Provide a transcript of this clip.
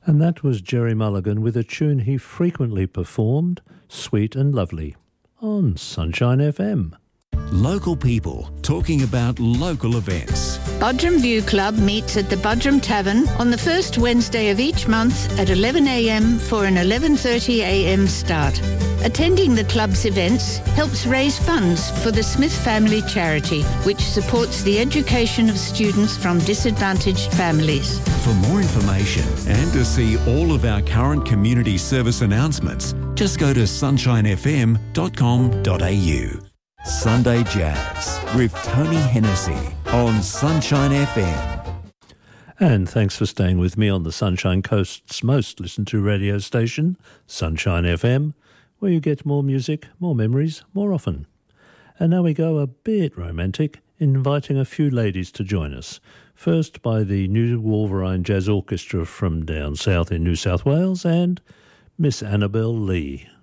And that was Jerry Mulligan with a tune he frequently performed, Sweet and Lovely, on Sunshine FM. Local people talking about local events. Budrum View Club meets at the Budrum Tavern on the first Wednesday of each month at 11 a.m. for an 11:30 a.m. start. Attending the club's events helps raise funds for the Smith Family Charity, which supports the education of students from disadvantaged families. For more information and to see all of our current community service announcements, just go to sunshinefm.com.au. Sunday Jazz with Tony Hennessy on Sunshine FM. And thanks for staying with me on the Sunshine Coast's most listened to radio station, Sunshine FM, where you get more music, more memories, more often. And now we go a bit romantic, inviting a few ladies to join us. First by the New Wolverine Jazz Orchestra from down south in New South Wales and Miss Annabelle Lee.